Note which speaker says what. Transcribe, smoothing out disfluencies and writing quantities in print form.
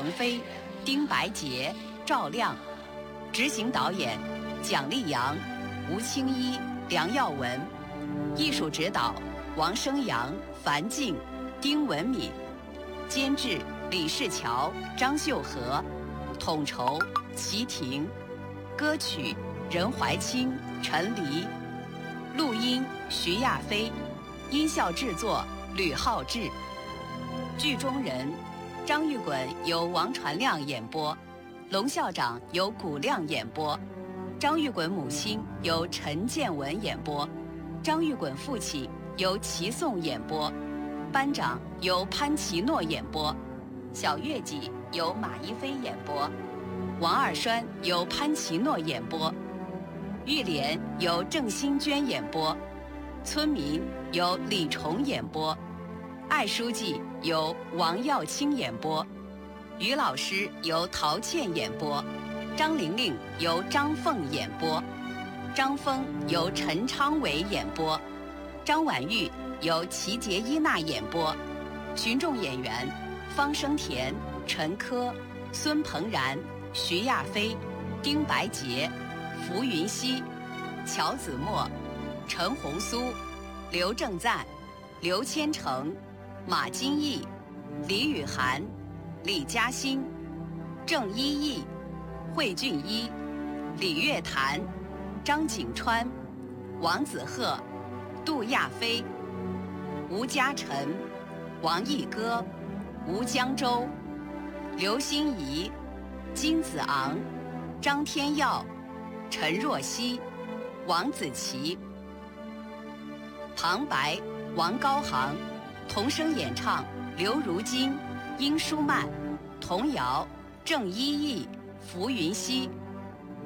Speaker 1: 腾飞、丁白洁、赵亮。执行导演蒋丽阳、吴清一、梁耀文。艺术指导王生阳、樊静、丁文敏。监制李世桥、张秀和。统筹齐婷。歌曲任怀清、陈黎。录音徐亚飞。音效制作吕浩志。剧中人张玉衮由王传亮演播，龙校长由古亮演播，张玉衮母亲由陈建文演播，张玉衮父亲由齐颂演播，班长由潘奇诺演播，小月季由马一飞演播，王二栓由潘奇诺演播，玉莲由郑欣娟演播，村民由李崇演播，艾书记由王耀清演播，于老师由陶倩演播，张玲玲由张凤演播，张峰由陈昌伟演播，张婉玉由齐杰伊娜演播。群众演员方生田、陈科、孙鹏然、徐亚飞、丁白洁、浮云熙、乔子墨、陈红苏、刘正赞、刘千成、马金义、李雨涵、李嘉欣、郑一义、惠俊一、李月潭、张景川、王子鹤、杜亚飞、吴嘉诚、王毅歌、吴江洲、刘欣怡、金子昂、张天耀、陈若曦、王子琪。旁白王高航。童声演唱刘如金、殷舒曼。童谣郑一义、浮云熙。